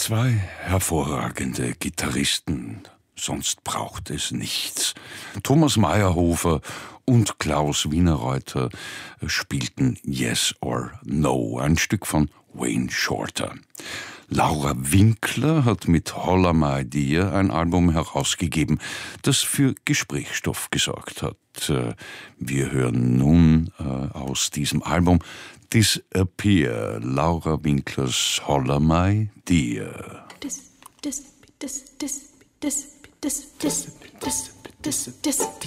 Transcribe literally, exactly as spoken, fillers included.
Zwei hervorragende Gitarristen, sonst braucht es nichts. Thomas Meyerhofer und Klaus Wienerreuter spielten Yes or No, ein Stück von Wayne Shorter. Laura Winkler hat mit Holla My Dear ein Album herausgegeben, das für Gesprächsstoff gesorgt hat. Wir hören nun äh, aus diesem Album Disappear, Laura Winklers Holla My Dear. Dis, dis, dis, dis, dis, dis, dis, dis, dis, dis, dis.